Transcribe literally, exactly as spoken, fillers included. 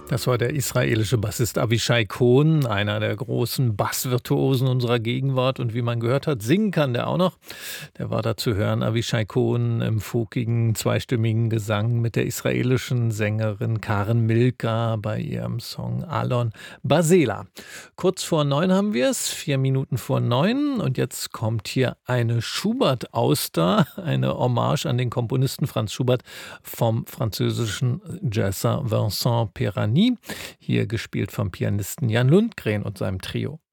Das war der israelische Bassist Avishai Cohen, einer der großen Bassvirtuosen unserer Gegenwart. Und wie man gehört hat, singen kann der auch noch. Der war da zu hören, Avishai Cohen, im folkigen, zweistimmigen Gesang mit der israelischen Sängerin Karen Milka bei ihrem Song Alon Basela. Kurz vor neun haben wir es, vier Minuten vor neun. Und jetzt kommt hier eine Schubert-Auster, eine Hommage an den Komponisten Franz Schubert vom französischen Jazzer Vincent Perani. Hier gespielt vom Pianisten Jan Lundgren und seinem Trio.